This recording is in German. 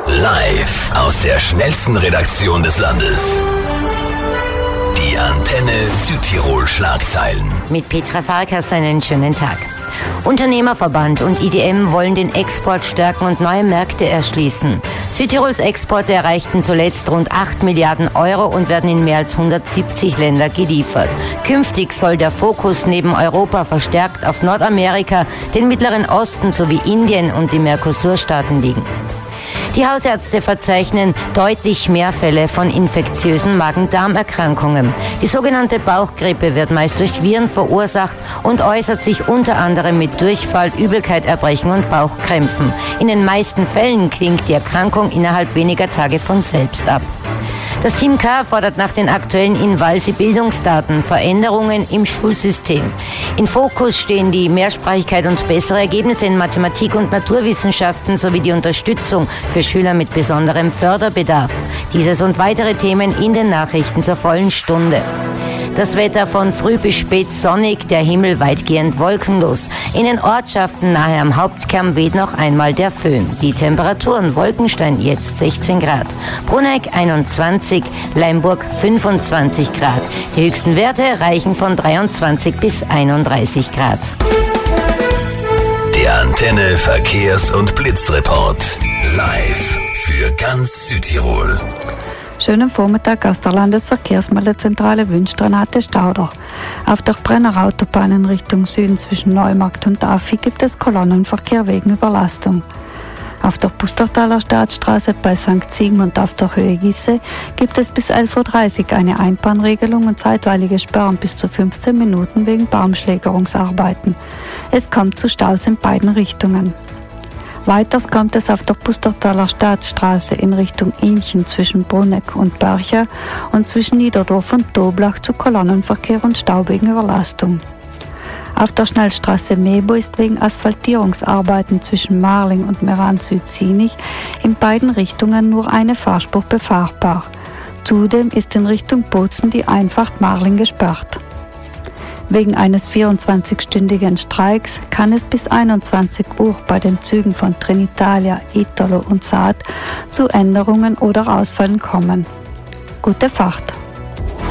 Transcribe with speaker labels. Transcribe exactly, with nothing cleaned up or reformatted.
Speaker 1: Live aus der schnellsten Redaktion des Landes. Die Antenne Südtirol Schlagzeilen.
Speaker 2: Mit Petra Farkas einen schönen Tag. Unternehmerverband und I D M wollen den Export stärken und neue Märkte erschließen. Südtirols Exporte erreichten zuletzt rund acht Milliarden Euro und werden in mehr als hundertsiebzig Länder geliefert. Künftig soll der Fokus neben Europa verstärkt auf Nordamerika, den Mittleren Osten sowie Indien und die Mercosur-Staaten liegen. Die Hausärzte verzeichnen deutlich mehr Fälle von infektiösen Magen-Darm-Erkrankungen. Die sogenannte Bauchgrippe wird meist durch Viren verursacht und äußert sich unter anderem mit Durchfall, Übelkeit, Erbrechen und Bauchkrämpfen. In den meisten Fällen klingt die Erkrankung innerhalb weniger Tage von selbst ab. Das Team K fordert nach den aktuellen Invalsi-Bildungsdaten Veränderungen im Schulsystem. Im Fokus stehen die Mehrsprachigkeit und bessere Ergebnisse in Mathematik und Naturwissenschaften sowie die Unterstützung für Schüler mit besonderem Förderbedarf. Dieses und weitere Themen in den Nachrichten zur vollen Stunde. Das Wetter von früh bis spät sonnig, der Himmel weitgehend wolkenlos. In den Ortschaften nahe am Hauptkern weht noch einmal der Föhn. Die Temperaturen: Wolkenstein jetzt sechzehn Grad, Brunegg einundzwanzig, Leimburg fünfundzwanzig Grad. Die höchsten Werte reichen von dreiundzwanzig bis einunddreißig Grad.
Speaker 1: Der Antenne Verkehrs- und Blitzreport. Live für ganz Südtirol.
Speaker 3: Schönen Vormittag aus der Landesverkehrsmeldezentrale wünscht Renate Stauder. Auf der Brenner Autobahn in Richtung Süden zwischen Neumarkt und Affi gibt es Kolonnenverkehr wegen Überlastung. Auf der Pustertaler Staatsstraße bei Sankt Sigmund auf der Höhe Gisse gibt es bis elf Uhr dreißig eine Einbahnregelung und zeitweilige Sperren bis zu fünfzehn Minuten wegen Baumschlägerungsarbeiten. Es kommt zu Staus in beiden Richtungen. Weiters kommt es auf der Pustertaler Staatsstraße in Richtung Inchen zwischen Brunegg und Bercher und zwischen Niederdorf und Doblach zu Kolonnenverkehr und Stau wegen Überlastung. Auf der Schnellstraße Mebo ist wegen Asphaltierungsarbeiten zwischen Marling und Meran-Süd-Zienig in beiden Richtungen nur eine Fahrspur befahrbar. Zudem ist in Richtung Bozen die Einfahrt Marling gesperrt. Wegen eines vierundzwanzigstündigen Streiks kann es bis einundzwanzig Uhr bei den Zügen von Trenitalia, Italo und Saat zu Änderungen oder Ausfällen kommen. Gute Fahrt!